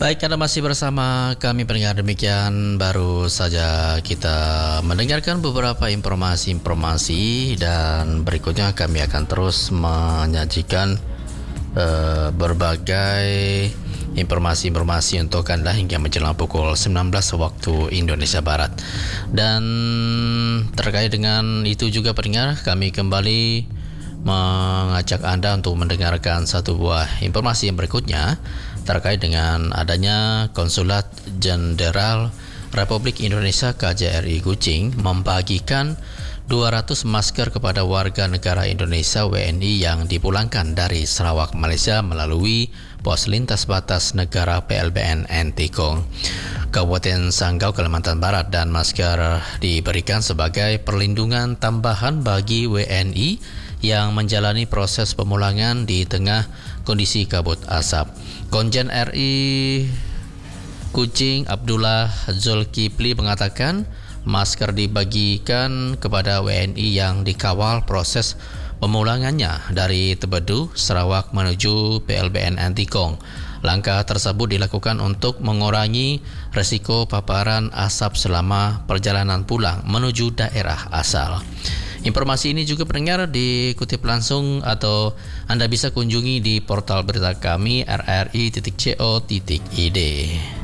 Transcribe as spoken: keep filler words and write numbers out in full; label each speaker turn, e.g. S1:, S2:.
S1: Baik, Anda masih bersama kami pendengar. Demikian baru saja kita mendengarkan beberapa informasi-informasi dan berikutnya kami akan terus menyajikan uh, berbagai informasi-informasi untuk Anda hingga menjelang pukul sembilan belas waktu Indonesia Barat. Dan terkait dengan itu juga pendengar, kami kembali mengajak Anda untuk mendengarkan satu buah informasi yang berikutnya terkait dengan adanya Konsulat Jenderal Republik Indonesia K J R I Kuching membagikan dua ratus masker kepada warga negara Indonesia W N I yang dipulangkan dari Sarawak, Malaysia melalui pos lintas batas negara P L B N Antikong, Kabupaten Sanggau, Kalimantan Barat, dan masker diberikan sebagai perlindungan tambahan bagi W N I yang menjalani proses pemulangan di tengah kondisi kabut asap. Konjen R I Kuching Abdullah Zulkifli mengatakan masker dibagikan kepada W N I yang dikawal proses pemulangannya dari Tebedu, Sarawak menuju P L B N Antikong. Langkah tersebut dilakukan untuk mengurangi resiko paparan asap selama perjalanan pulang menuju daerah asal. Informasi ini juga pendengar dikutip langsung atau Anda bisa kunjungi di portal berita kami r r i titik co titik i d.